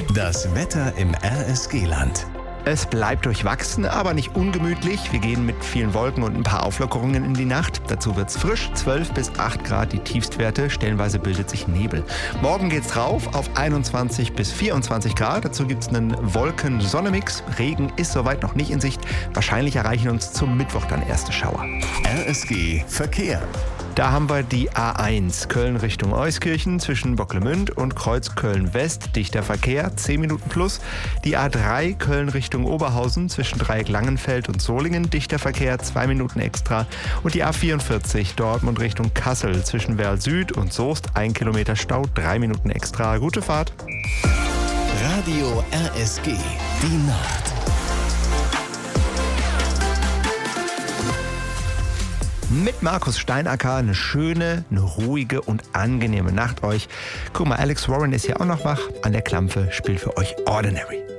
Das Wetter im RSG-Land. Es bleibt durchwachsen, aber nicht ungemütlich. Wir gehen mit vielen Wolken und ein paar Auflockerungen in die Nacht. Dazu wird's frisch, 12 bis 8 Grad die Tiefstwerte. Stellenweise bildet sich Nebel. Morgen geht's rauf auf 21 bis 24 Grad. Dazu gibt's einen Wolken-Sonne-Mix. Regen ist soweit noch nicht in Sicht. Wahrscheinlich erreichen uns zum Mittwoch dann erste Schauer. RSG Verkehr. Da haben wir die A1 Köln Richtung Euskirchen zwischen Bocklemünd und Kreuz Köln-West. Dichter Verkehr, 10 Minuten plus. Die A3 Köln Richtung Oberhausen zwischen Dreieck Langenfeld und Solingen. Dichter Verkehr, 2 Minuten extra. Und die A44 Dortmund Richtung Kassel zwischen Werl Süd und Soest. 1 Kilometer Stau, 3 Minuten extra. Gute Fahrt. Radio RSG. Die Nacht. Mit Markus Steinacker eine schöne, eine ruhige und angenehme Nacht euch. Guck mal, Alex Warren ist ja auch noch wach. An der Klampfe spielt für euch Ordinary.